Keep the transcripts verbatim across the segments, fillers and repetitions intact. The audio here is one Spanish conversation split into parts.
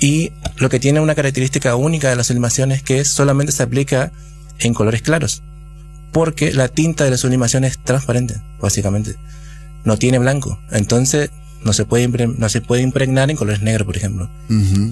Y lo que tiene una característica única de la sublimación es que solamente se aplica en colores claros, porque la tinta de la sublimación es transparente, básicamente. No tiene blanco. Entonces, no se puede, no se puede impregnar en colores negros, por ejemplo. Uh-huh.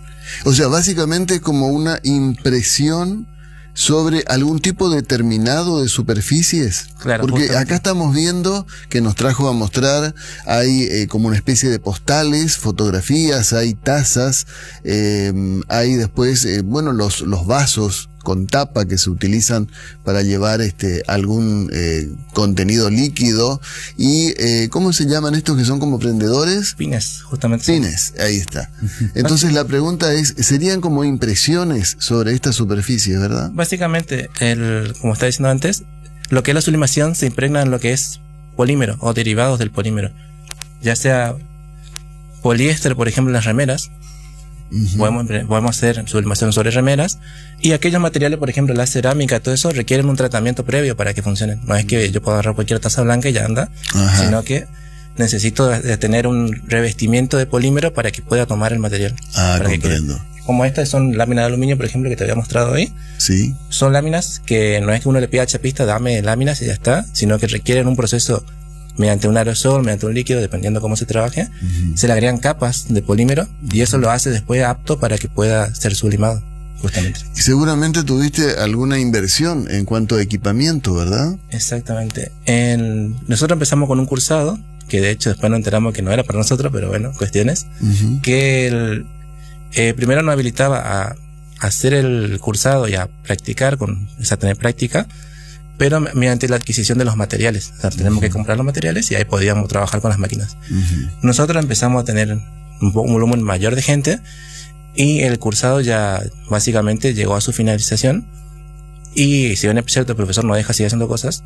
O sea, básicamente es como una impresión sobre algún tipo determinado de superficies. Claro, porque justamente. Acá estamos viendo que nos trajo a mostrar, hay eh, como una especie de postales, fotografías, hay tazas, eh, hay después, eh, bueno, los, los vasos con tapa que se utilizan para llevar este algún eh, contenido líquido y eh, ¿cómo se llaman estos que son como prendedores? Pines, justamente. Pines, ahí está. Entonces la pregunta es, ¿serían como impresiones sobre esta superficie, verdad? Básicamente, el, como estaba diciendo antes, lo que es la sublimación se impregna en lo que es polímero o derivados del polímero, ya sea poliéster, por ejemplo, en las remeras. Uh-huh. Podemos, podemos hacer sublimación sobre remeras, y aquellos materiales, por ejemplo la cerámica, todo eso requieren un tratamiento previo para que funcionen. No es que yo pueda agarrar cualquier taza blanca y ya anda. Ajá. Sino que necesito de tener un revestimiento de polímero para que pueda tomar el material. Ah, comprendo. Que, como estas son láminas de aluminio, por ejemplo, que te había mostrado hoy. Sí. Son láminas que no es que uno le pida al chapista, dame láminas y ya está, sino que requieren un proceso mediante un aerosol, mediante un líquido, dependiendo cómo se trabaje. Uh-huh. Se le agregan capas de polímero y eso lo hace después apto para que pueda ser sublimado, justamente. Y seguramente tuviste alguna inversión en cuanto a equipamiento, ¿verdad? Exactamente. En, nosotros empezamos con un cursado, que de hecho después nos enteramos que no era para nosotros, pero bueno, cuestiones, uh-huh. que el, eh, primero nos habilitaba a, a hacer el cursado y a practicar, con, o sea, tener práctica, pero mediante la adquisición de los materiales. O sea, tenemos uh-huh. que comprar los materiales y ahí podíamos trabajar con las máquinas. Uh-huh. Nosotros empezamos a tener un, un volumen mayor de gente y el cursado ya básicamente llegó a su finalización, y si bien es cierto el profesor no deja seguir haciendo cosas,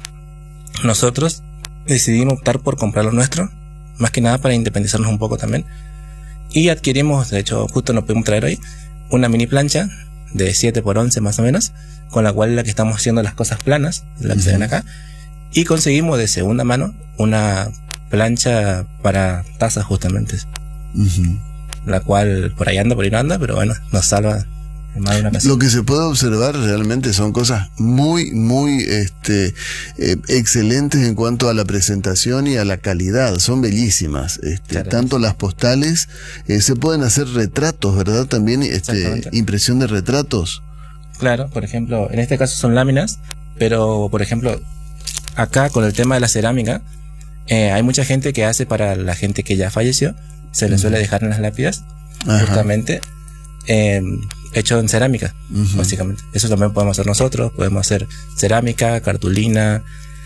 nosotros decidimos optar por comprar lo nuestro, más que nada para independizarnos un poco también, y adquirimos, de hecho justo nos pudimos traer hoy, una mini plancha de siete por once más o menos, con la cual la que estamos haciendo las cosas planas, la que uh-huh. se ven acá, y conseguimos de segunda mano una plancha para tazas justamente, uh-huh. la cual por ahí anda, por ahí no anda, pero bueno, nos salva en más de una ocasión. Lo que se puede observar realmente son cosas muy, muy este, eh, excelentes en cuanto a la presentación y a la calidad, son bellísimas, este, claro, tanto las postales, eh, se pueden hacer retratos, ¿verdad? También este, impresión de retratos. Claro, por ejemplo, en este caso son láminas, pero por ejemplo, acá con el tema de la cerámica, eh, hay mucha gente que hace para la gente que ya falleció, se le uh-huh. suele dejar en las lápidas, Ajá. justamente, eh, hecho en cerámica, uh-huh. básicamente. Eso también podemos hacer nosotros, podemos hacer cerámica, cartulina,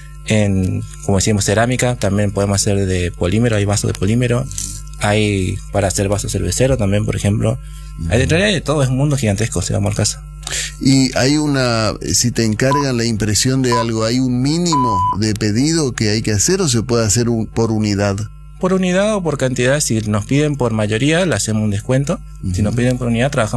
en, como decimos, cerámica, también podemos hacer de polímero, hay vasos de polímero, hay para hacer vasos cerveceros también, por ejemplo. Uh-huh. Hay, en realidad de todo, es un mundo gigantesco, si vamos al caso. Y hay una, si te encargan la impresión de algo, ¿hay un mínimo de pedido que hay que hacer o se puede hacer un, por unidad? Por unidad o por cantidad. Si nos piden por mayoría, le hacemos un descuento. Uh-huh. Si nos piden por unidad, trabajamos